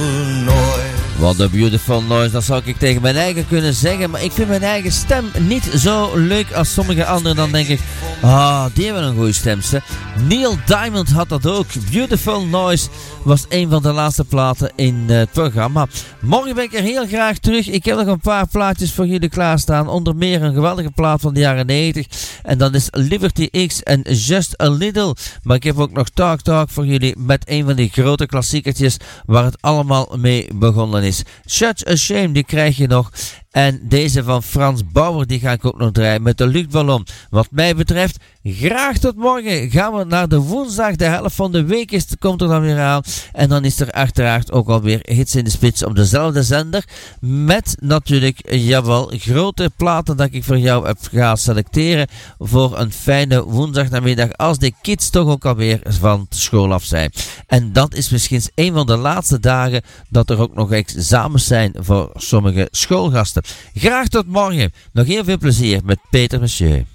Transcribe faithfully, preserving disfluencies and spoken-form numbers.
beautiful noise. Wat een beautiful noise, dat zou ik tegen mijn eigen kunnen zeggen. Maar ik vind mijn eigen stem niet zo leuk als sommige anderen. Dan denk ik, ah, die hebben een goede stem. Ze. Neil Diamond had dat ook. Beautiful Noise was een van de laatste platen in uh, het programma. Morgen ben ik er heel graag terug. Ik heb nog een paar plaatjes voor jullie klaarstaan. Onder meer een geweldige plaat van de jaren negentig. En dat is Liberty X en Just a Little. Maar ik heb ook nog Talk Talk voor jullie met een van die grote klassiekertjes waar het allemaal mee begonnen is. Such a Shame, die krijg je nog. En deze van Frans Bauer, die ga ik ook nog draaien met de luchtballon. Wat mij betreft, graag tot morgen. Gaan we naar de woensdag, de helft van de week is, komt er dan weer aan. En dan is er uiteraard ook alweer hits in de spits op dezelfde zender. Met natuurlijk, jawel, grote platen dat ik voor jou heb gaan selecteren. Voor een fijne woensdagnamiddag als de kids toch ook alweer van school af zijn. En dat is misschien een van de laatste dagen dat er ook nog examens zijn voor sommige schoolgasten. Graag tot morgen. Nog heel veel plezier met Peter Monsieur.